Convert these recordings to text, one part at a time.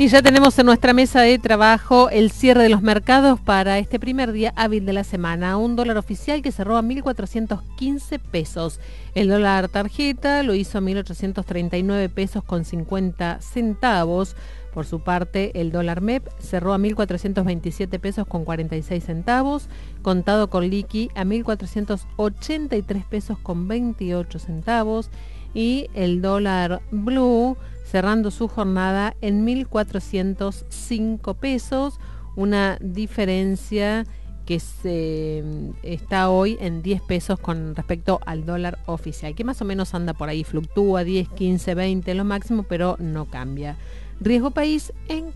Y ya tenemos en nuestra mesa de trabajo el cierre de los mercados para este primer día hábil de la semana. Un dólar oficial que cerró a 1.415 pesos. El dólar tarjeta lo hizo a 1.839 pesos con 50 centavos. Por su parte, el dólar MEP cerró a 1.427 pesos con 46 centavos. Contado con liqui a 1.483 pesos con 28 centavos. Y el dólar blue cerrando su jornada en 1.405 pesos, una diferencia que está hoy en 10 pesos con respecto al dólar oficial, que más o menos anda por ahí, fluctúa 10, 15, 20 lo máximo, pero no cambia. Riesgo país en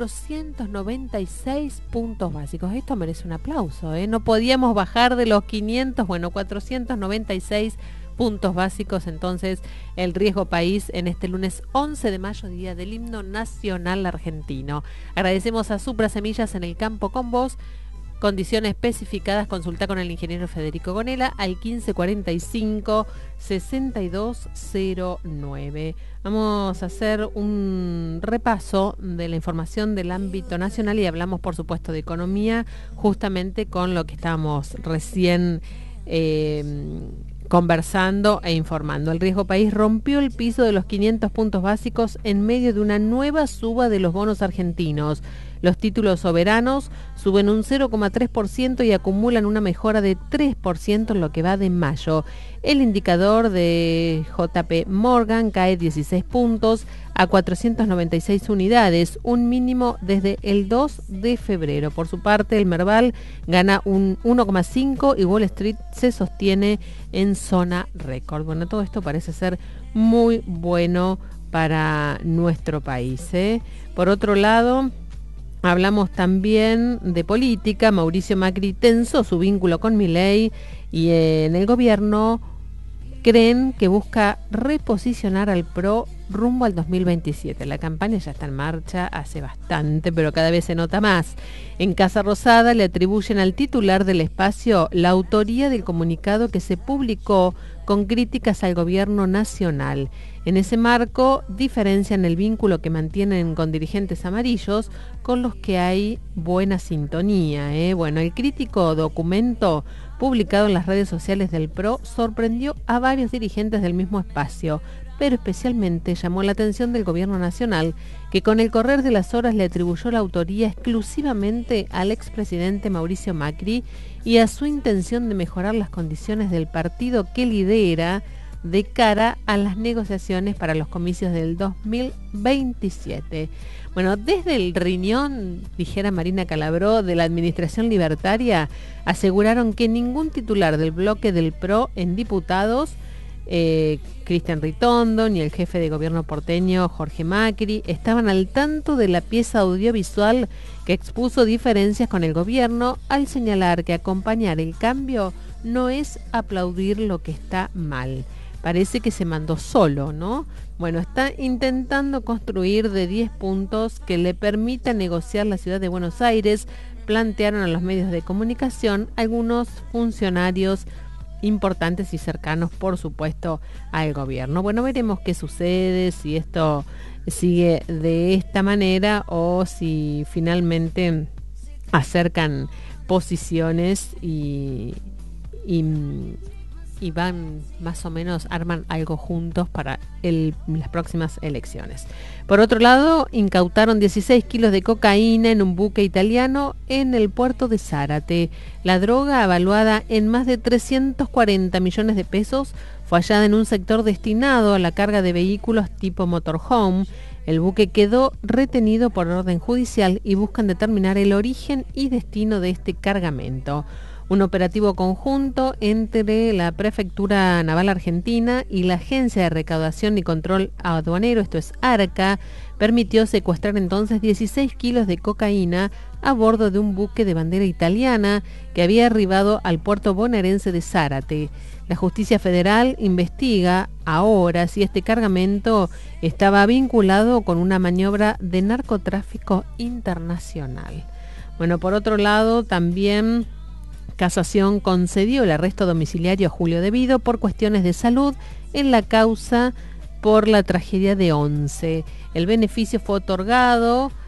496 puntos básicos. Esto merece un aplauso, ¿eh? No podíamos bajar de los 500, 496 puntos básicos. Entonces el riesgo país en este lunes 11 de mayo, día del himno nacional argentino. Agradecemos a Supra Semillas en el campo con vos. Condiciones especificadas, consulta con el ingeniero Federico Gonela al 1545-6209. Vamos a hacer un repaso de la información del ámbito nacional y hablamos por supuesto de economía, justamente con lo que estábamos recién conversando e informando. El riesgo país rompió el piso de los 500 puntos básicos en medio de una nueva suba de los bonos argentinos. Los títulos soberanos suben un 0,3% y acumulan una mejora de 3% en lo que va de mayo. El indicador de JP Morgan cae 16 puntos a 496 unidades, un mínimo desde el 2 de febrero. Por su parte, el Merval gana un 1,5 y Wall Street se sostiene en zona récord. Bueno, todo esto parece ser muy bueno para nuestro país, ¿eh? Por otro lado, hablamos también de política. Mauricio Macri tensó su vínculo con Milei y en el gobierno creen que busca reposicionar al PRO rumbo al 2027. La campaña ya está en marcha hace bastante, pero cada vez se nota más. En Casa Rosada le atribuyen al titular del espacio la autoría del comunicado que se publicó con críticas al gobierno nacional. En ese marco, diferencian el vínculo que mantienen con dirigentes amarillos con los que hay buena sintonía, ¿eh? Bueno, el crítico documento publicado en las redes sociales del PRO sorprendió a varios dirigentes del mismo espacio, pero especialmente llamó la atención del gobierno nacional, que con el correr de las horas le atribuyó la autoría exclusivamente al expresidente Mauricio Macri y a su intención de mejorar las condiciones del partido que lidera de cara a las negociaciones para los comicios del 2027. Bueno, desde el riñón, dijera Marina Calabró, de la administración libertaria, aseguraron que ningún titular del bloque del PRO en diputados, Cristian Ritondo, ni el jefe de gobierno porteño, Jorge Macri, estaban al tanto de la pieza audiovisual que expuso diferencias con el gobierno, al señalar que acompañar el cambio no es aplaudir lo que está mal. Parece que se mandó solo, ¿no? Bueno, está intentando construir de 10 puntos que le permita negociar la ciudad de Buenos Aires, plantearon a los medios de comunicación algunos funcionarios importantes y cercanos, por supuesto, al gobierno. Bueno, veremos qué sucede, si esto sigue de esta manera o si finalmente acercan posiciones y van más o menos, arman algo juntos para las próximas elecciones. Por otro lado, incautaron 16 kilos de cocaína en un buque italiano en el puerto de Zárate. La droga, evaluada en más de 340 millones de pesos, fue hallada en un sector destinado a la carga de vehículos tipo motorhome. El buque quedó retenido por orden judicial y buscan determinar el origen y destino de este cargamento. Un operativo conjunto entre la Prefectura Naval Argentina y la Agencia de Recaudación y Control Aduanero, esto es ARCA, permitió secuestrar entonces 16 kilos de cocaína a bordo de un buque de bandera italiana que había arribado al puerto bonaerense de Zárate. La Justicia Federal investiga ahora si este cargamento estaba vinculado con una maniobra de narcotráfico internacional. Bueno, por otro lado, también Casación concedió el arresto domiciliario a Julio De Vido por cuestiones de salud en la causa por la tragedia de Once. El beneficio fue otorgado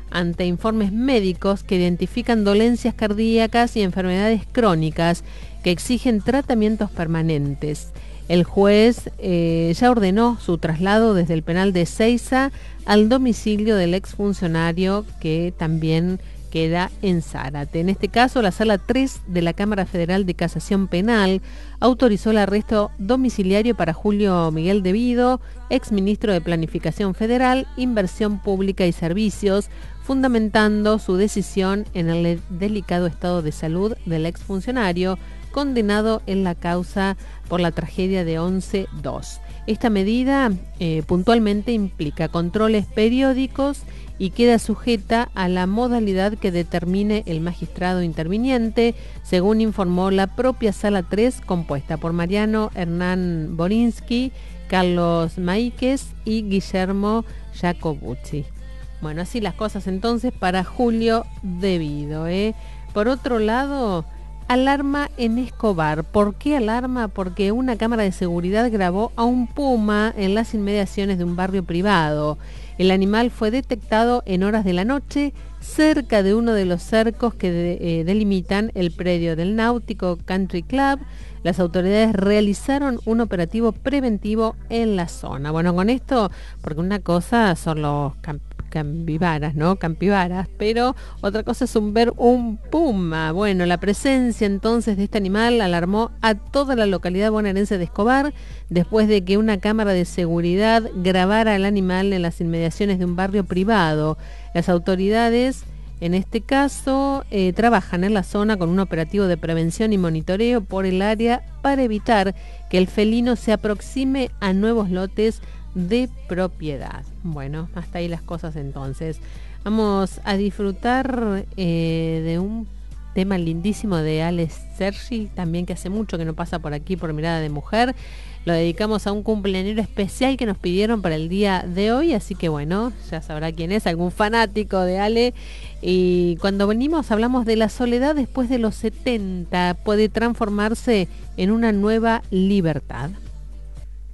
ante informes médicos que identifican dolencias cardíacas y enfermedades crónicas que exigen tratamientos permanentes. El juez ya ordenó su traslado desde el penal de Ezeiza al domicilio del exfuncionario, que también queda en Zárate. En este caso, la Sala 3 de la Cámara Federal de Casación Penal autorizó el arresto domiciliario para Julio Miguel Devido, exministro de Planificación Federal, Inversión Pública y Servicios, fundamentando su decisión en el delicado estado de salud del exfuncionario, condenado en la causa por la tragedia de 11-2. Esta medida puntualmente implica controles periódicos y queda sujeta a la modalidad que determine el magistrado interviniente, según informó la propia Sala 3, compuesta por Mariano Hernán Borinsky, Carlos Maíquez y Guillermo Jacobucci. Bueno, así las cosas entonces para Julio Devido. Por otro lado, alarma en Escobar. ¿Por qué alarma? Porque una cámara de seguridad grabó a un puma en las inmediaciones de un barrio privado. El animal fue detectado en horas de la noche cerca de uno de los cercos que delimitan el predio del Náutico Country Club. Las autoridades realizaron un operativo preventivo en la zona. Bueno, con esto, porque una cosa son los campibaras, ¿no? Campibaras, pero otra cosa es ver un puma. Bueno, la presencia entonces de este animal alarmó a toda la localidad bonaerense de Escobar después de que una cámara de seguridad grabara al animal en las inmediaciones de un barrio privado. Las autoridades, en este caso, trabajan en la zona con un operativo de prevención y monitoreo por el área para evitar que el felino se aproxime a nuevos lotes de propiedad. Bueno, hasta ahí las cosas entonces. Vamos a disfrutar de un tema lindísimo de Alex Sergi, también, que hace mucho que no pasa por aquí por Mirada de Mujer. Lo dedicamos a un cumpleañero especial que nos pidieron para el día de hoy, así que bueno, ya sabrá quién es, algún fanático de Ale. Y cuando venimos hablamos de la soledad después de los 70, puede transformarse en una nueva libertad.